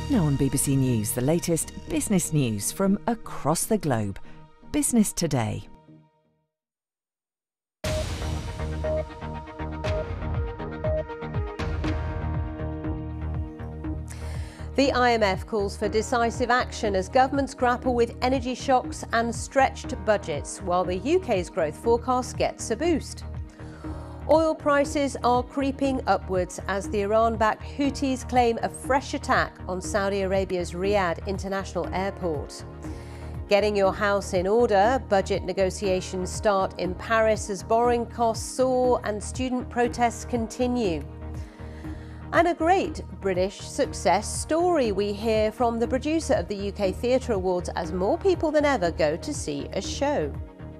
Now on BBC News, the latest business news from across the globe. Business Today. The IMF calls for decisive action as governments grapple with energy shocks and stretched budgets, while the UK's growth forecast gets a boost. Oil prices are creeping upwards as the Iran-backed Houthis claim a fresh attack on Saudi Arabia's Riyadh International Airport. Getting your house in order, budget negotiations start in Paris as borrowing costs soar and student protests continue. And a great British success story we hear from the producer of the UK Theatre Awards as more people than ever go to see a show.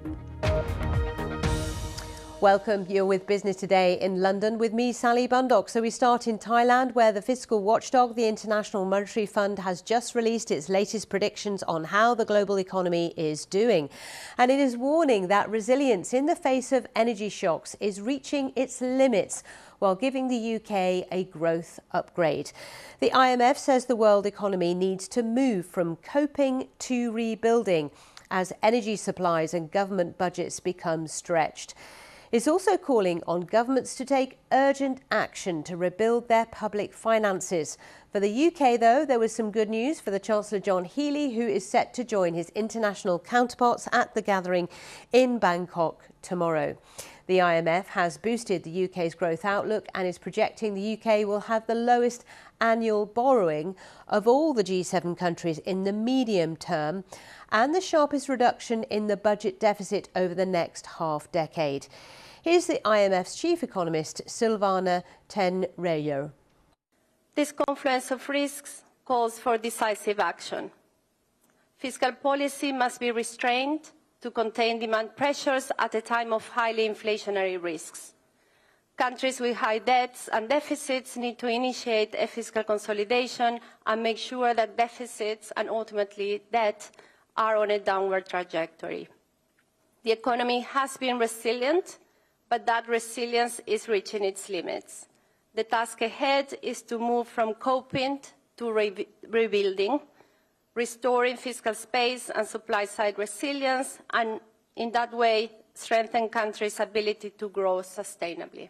Welcome, you're with Business Today in London with me, Sally Bundock. So we start in Thailand, where the fiscal watchdog, the International Monetary Fund, has just released its latest predictions on how the global economy is doing. And it is warning that resilience in the face of energy shocks is reaching its limits, while giving the UK a growth upgrade. The IMF says the world economy needs to move from coping to rebuilding as energy supplies and government budgets become stretched. It's also calling on governments to take urgent action to rebuild their public finances. For the UK, though, there was some good news for the Chancellor John Healey, who is set to join his international counterparts at the gathering in Bangkok tomorrow. The IMF has boosted the UK's growth outlook and is projecting the UK will have the lowest annual borrowing of all the G7 countries in the medium term and the sharpest reduction in the budget deficit over the next half-decade. Here's the IMF's chief economist, Silvana Tenreiro. This confluence of risks calls for decisive action. Fiscal policy must be restrained to contain demand pressures at a time of highly inflationary risks. Countries with high debts and deficits need to initiate a fiscal consolidation and make sure that deficits and ultimately debt are on a downward trajectory. The economy has been resilient, but that resilience is reaching its limits. The task ahead is to move from coping to rebuilding, restoring fiscal space and supply-side resilience, and in that way, strengthen countries' ability to grow sustainably.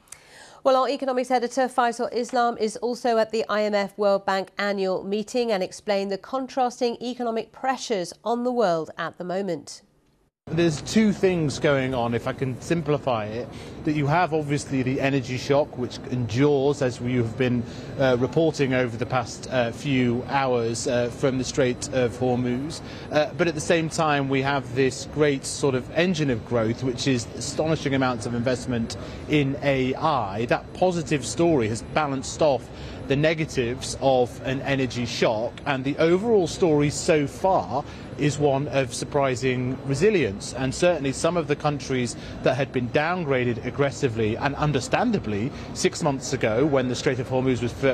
Well, our economics editor, Faisal Islam, is also at the IMF World Bank annual meeting and explained the contrasting economic pressures on the world at the moment. There's two things going on, if I can simplify it. That you have obviously the energy shock, which endures, as we have been reporting over the past few hours from the Strait of Hormuz. But at the same time, we have this great sort of engine of growth, which is astonishing amounts of investment in AI. That positive story has balanced off the negatives of an energy shock, and the overall story so far is one of surprising resilience. And certainly some of the countries that had been downgraded aggressively and understandably 6 months ago when the Strait of Hormuz was